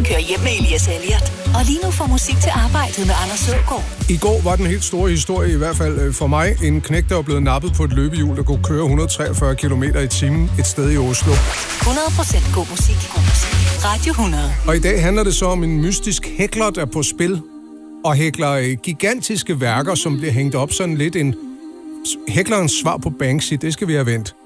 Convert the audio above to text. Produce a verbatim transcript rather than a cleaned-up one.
Kør hjem med Elias Elliot. Og lige nu får musik til arbejdet med Anders Søgaard. I går var den helt store historie, i hvert fald for mig. En knægt, der var blevet nappet på et løbehjul, der kunne køre et hundrede og treogfyrre kilometer i timen et sted i Oslo. hundrede procent god musik. God musik. Radio hundrede. Og i dag handler det så om en mystisk hækler, der er på spil og hækler gigantiske værker, som bliver hængt op sådan lidt en hæklerens svar på Banksy. Det skal vi have vendt.